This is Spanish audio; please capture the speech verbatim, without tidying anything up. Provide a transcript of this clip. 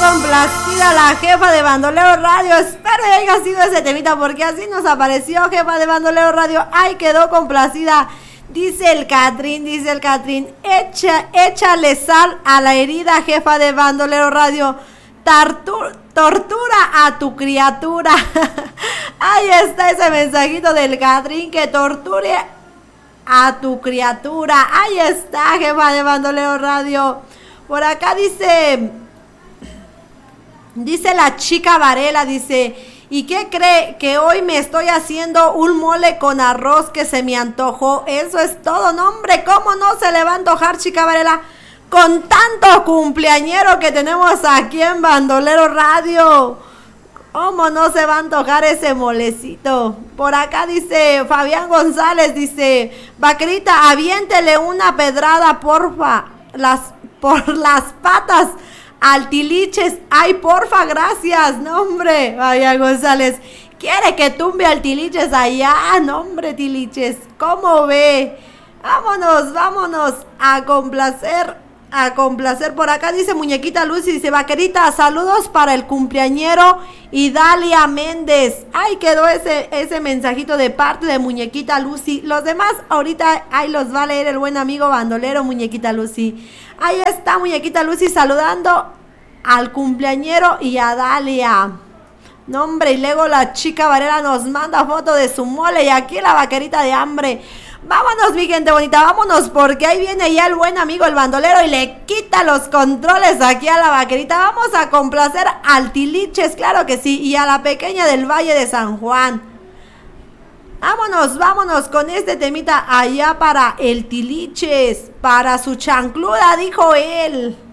complacida la jefa de Bandolero Radio. Espero que haya sido ese temita porque así nos apareció, jefa de Bandolero Radio. Ay, quedó complacida. Dice el Catrín, dice el Catrín, Echa, échale sal a la herida, jefa de Bandolero Radio. Tartu- tortura a tu criatura. Ahí está ese mensajito del Catrín, que torture a tu criatura. Ahí está, jefa de Bandolero Radio. Por acá dice, dice la chica Varela, dice, ¿y qué cree? Que hoy me estoy haciendo un mole con arroz que se me antojó. Eso es todo, no hombre, ¿cómo no se le va a antojar, chica Varela? Con tanto cumpleañero que tenemos aquí en Bandolero Radio, ¿cómo no se va a antojar ese molecito? Por acá dice Fabián González, dice, vaquerita, aviéntele una pedrada, porfa, las, por las patas al Tiliches. Ay, porfa, gracias. No, hombre, Fabián González, quiere que tumbe al Tiliches allá. No, hombre, Tiliches, ¿cómo ve? Vámonos, vámonos a complacer. A complacer. Por acá dice Muñequita Lucy, dice, vaquerita, saludos para el cumpleañero y Dalia Méndez. Ay, quedó ese, ese mensajito de parte de Muñequita Lucy. Los demás ahorita ahí los va a leer el buen amigo bandolero Muñequita Lucy. Ahí está Muñequita Lucy saludando al cumpleañero y a Dalia. No, hombre, y luego la chica Varela nos manda foto de su mole y aquí la vaquerita de hambre. Vámonos, mi gente bonita, vámonos, porque ahí viene ya el buen amigo el bandolero y le quita los controles aquí a la vaquerita. Vamos a complacer al Tiliches, claro que sí, y a la pequeña del Valle de San Juan. Vámonos, vámonos con este temita allá para el Tiliches, para su chancluda, dijo él.